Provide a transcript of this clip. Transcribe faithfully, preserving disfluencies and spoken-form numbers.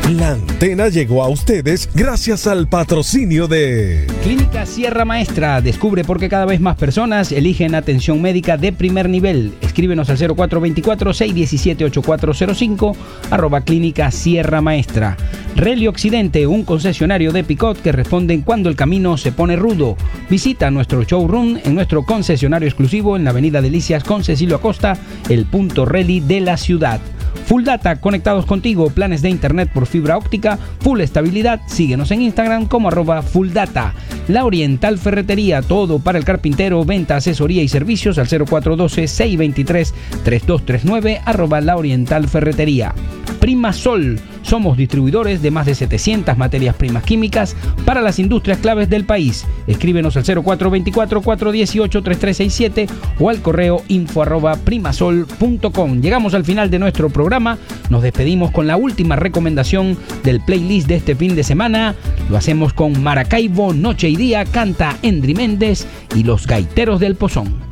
La antena llegó a ustedes gracias al patrocinio de Clínica Sierra Maestra. Descubre por qué cada vez más personas eligen atención médica de primer nivel. Escríbenos al cero cuatro dos cuatro, seis uno siete, ocho cuatro cero cinco, arroba Clínica Sierra Maestra. Relio Occidente, un concesionario de Picot que responden cuando el camino se pone rudo. Visita nuestro showroom en nuestro concesionario exclusivo en la avenida Delicias con Cecilio Acosta, el punto rally de la ciudad. Full Data, conectados contigo, planes de internet por fibra óptica, full estabilidad. Síguenos en Instagram como arroba Full Data. La Oriental Ferretería, todo para el carpintero, venta, asesoría y servicios al cero cuatro uno dos, seis dos tres, tres dos tres nueve, arroba La Oriental Ferretería. Prima Sol, somos distribuidores de más de setecientas materias primas químicas para las industrias claves del país. Escríbenos al cero cuatro dos cuatro, cuatro uno ocho, tres tres seis siete o al correo info arroba primasol punto com. Llegamos al final de nuestro programa. Nos despedimos con la última recomendación del playlist de este fin de semana. Lo hacemos con Maracaibo, Noche y Día, canta Endry Méndez y Los Gaiteros del Pozón.